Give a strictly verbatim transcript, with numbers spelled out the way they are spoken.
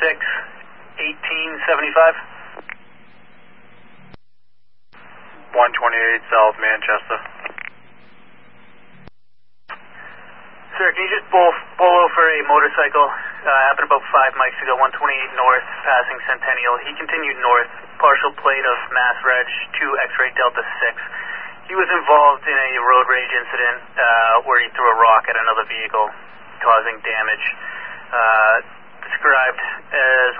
six, eighteen seventy-five. one twenty-eight South Manchester. Sir, can you just pull, pull over a motorcycle? Uh, happened about five mics ago, one twenty-eight north, passing Centennial. He continued north, partial plate of Mass Reg two X-ray Delta six. He was involved in a road rage incident uh, where he threw a rock at another vehicle, causing damage. Uh, described as